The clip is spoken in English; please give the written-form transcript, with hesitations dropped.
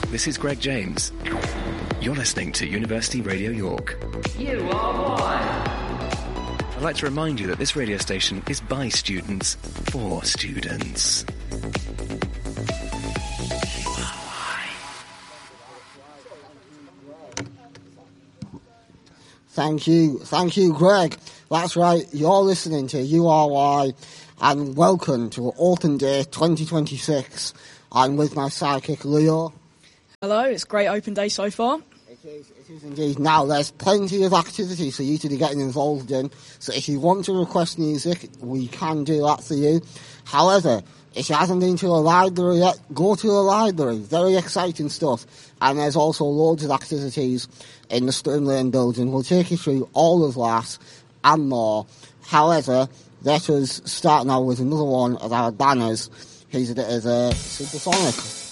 this is Greg James. You're listening to University Radio York. You are one. I'd like to remind you that this radio station is by students, for students. Thank you, Greg. That's right, you're listening to URY, and welcome to Autumn Day 2026. I'm with my sidekick, Leo. Hello, it's a great open day so far. It is indeed. Now, there's plenty of activities for you to be getting involved in, so if you want to request music, we can do that for you. However, if you haven't been to a library yet, go to a library. Very exciting stuff. And there's also loads of activities in the Stone Lane building. We'll take you through all of that and more. However, let us start now with another one of our banners. Here's a bit of Supersonic.